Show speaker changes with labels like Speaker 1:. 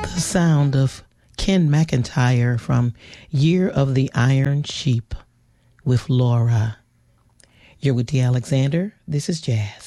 Speaker 1: The sound of Ken McIntyre from Year of the Iron Sheep with Laura. You're with D. Alexander. This is Jazz.